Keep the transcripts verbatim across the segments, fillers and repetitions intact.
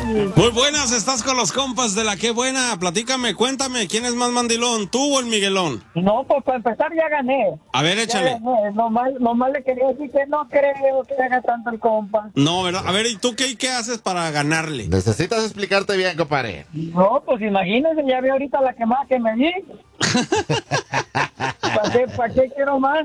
Muy buenas, estás con los compas de la Qué Buena. Platícame, cuéntame, ¿quién es más mandilón, tú o el Miguelón? No, pues para empezar ya gané. A ver, échale. Gané. Nomás, nomás le quería decir que no creo que haga tanto el compa. No, ¿verdad? A ver, ¿y tú qué, qué haces para ganarle? Necesitas explicarte bien, compadre. No, pues imagínense, ya vi ahorita la quemada que me di. ¿Para qué, ¿Para qué quiero más?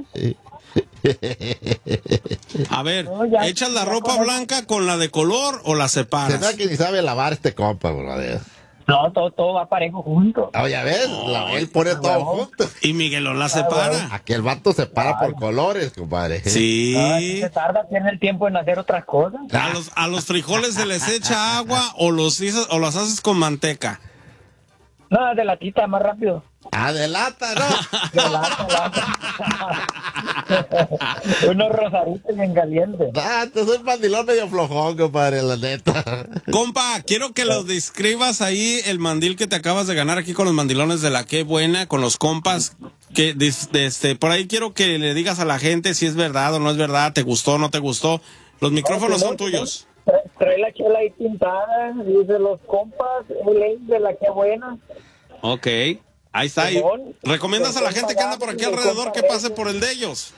A ver, No, ya- ¿echas la ya ropa con- blanca con la de color o la Se separas? da que ni sabe lavar este compa, brother. No, todo, todo va parejo junto. Ah, ya ves, la- él pone todo huevo. junto. Y Miguelón la separa. Aquí el vato se para por colores, compadre. Ah, si Sí. se tarda, tiene el tiempo en hacer otras cosas. A los, a los frijoles se les echa agua o los, hizo- o los haces con manteca. No, de latita, más rápido. Ah, de lata, ¿no? De lata, lata. Unos rosaditos bien calientes. Ah, te soy mandilón medio flojón, compadre, la neta. Compa, quiero que lo describas ahí, el mandil que te acabas de ganar aquí con los mandilones de la Qué Buena, con los compas. Que des- de este, por ahí quiero que le digas a la gente si es verdad o no es verdad, te gustó o no te gustó. Los micrófonos son tuyos. Trae, trae la chela ahí pintada, dice los compas, el ex de la Qué Buena. Ok, ahí está. Y Simón. ¿recomiendas a la gente que anda por aquí alrededor que pase por el de ellos?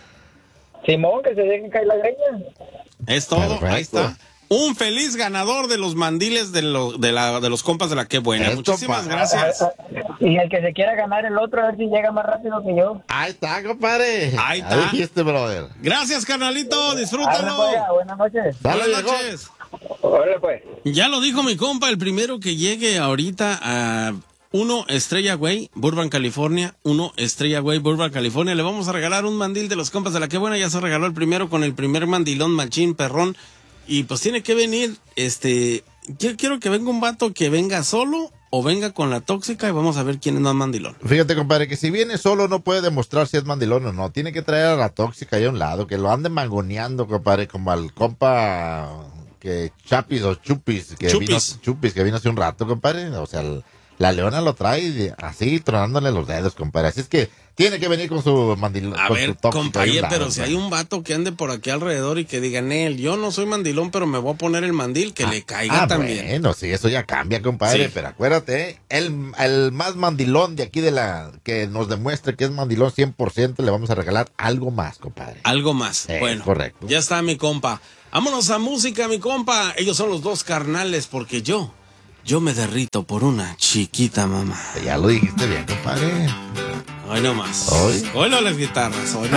Simón, que se dejen caer la greña. Es todo, Perfecto. ahí está. Un feliz ganador de los mandiles de, lo- de, la, de los compas de la Qué Buena. Esto, Muchísimas pa- gracias. Y el que se quiera ganar el otro, a ver si llega más rápido que yo. Ahí está, compadre. Ahí Ya está. dijiste, brother. Gracias, carnalito, Arre, disfrútalo. pues, buenas noches. Dale, Buenas viejo. noches. Hola, pues. Ya lo dijo mi compa, el primero que llegue ahorita a uno Estrella Güey, Burbank, California, uno Estrella Güey, Burbank, California, le vamos a regalar un mandil de los compas de la Qué Buena. Ya se regaló el primero con el primer mandilón machín perrón y pues tiene que venir, este, yo quiero que venga un vato que venga solo o venga con la tóxica y vamos a ver quién es más mandilón. Fíjate, compadre, que si viene solo no puede demostrar si es mandilón o no. Tiene que traer a la tóxica ahí a un lado, que lo ande mangoneando, compadre, como al compa que Chapis o Chupis, que Chupis. vino Chupis, que vino hace un rato, compadre. O sea, el- la leona lo trae de- así, tronándole los dedos, compadre. Así es que tiene que venir con su mandilón. A con ver, su tóxica ahí a un compañero, lado, pero si hay compadre. un vato que ande por aquí alrededor y que diga, Nel, yo no soy mandilón, pero me voy a poner el mandil, que le caiga Ah, también. bueno, sí, eso ya cambia, compadre, Sí. pero acuérdate, ¿eh? el, el más mandilón de aquí de la, que nos demuestre que es mandilón cien por ciento, le vamos a regalar algo más, compadre. Algo más. Eh, bueno, correcto. ya está mi compa. Vámonos a música, mi compa. Ellos son los dos carnales porque yo, yo me derrito por una chiquita mamá. Ya lo dijiste bien, compadre. Hoy no más. Hoy. Hoy no las guitarras, hoy no